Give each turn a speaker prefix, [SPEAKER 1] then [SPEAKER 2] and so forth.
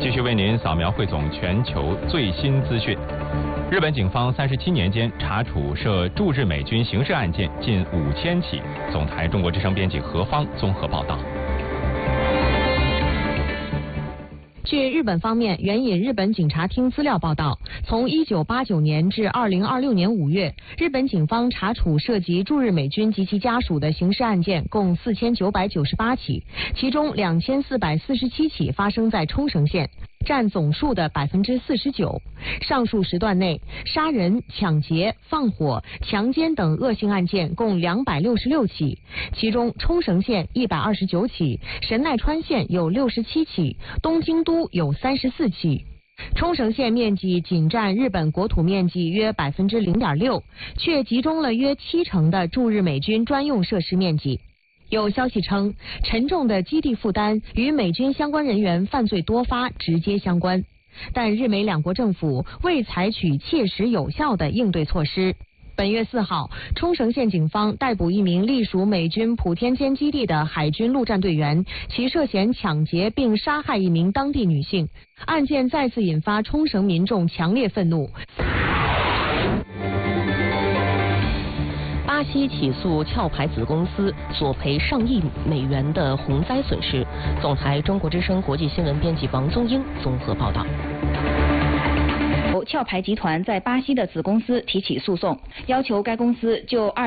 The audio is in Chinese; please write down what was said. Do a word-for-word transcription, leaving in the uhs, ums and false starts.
[SPEAKER 1] 继续为您扫描汇总全球最新资讯。日本警方三十七年间查处涉驻日美军刑事案件近五千起。总台中国之声编辑何芳综合报道。
[SPEAKER 2] 据日本方面援引日本警察厅资料报道，从一九八九年至二零二六年五月，日本警方查处涉及驻日美军及其家属的刑事案件共四千九百九十八起，其中两千四百四十七起发生在冲绳县，占总数的百分之四十九。上述时段内，杀人、抢劫、放火、强奸等恶性案件共两百六十六起，其中冲绳县一百二十九起，神奈川县有六十七起，东京都有三十四起。冲绳县面积仅占日本国土面积约百分之零点六，却集中了约七成的驻日美军专用设施面积。有消息称，沉重的基地负担与美军相关人员犯罪多发直接相关，但日美两国政府未采取切实有效的应对措施。本月四号，冲绳县警方逮捕一名隶属美军普天间基地的海军陆战队员，其涉嫌抢劫并杀害一名当地女性。案件再次引发冲绳民众强烈愤怒。巴西起诉壳牌子公司，索赔上亿美元的洪灾损失。总台中国之声国际新闻编辑王宗英综合报道。
[SPEAKER 3] 壳牌集团在巴西的子公司提起诉讼，要求该公司就二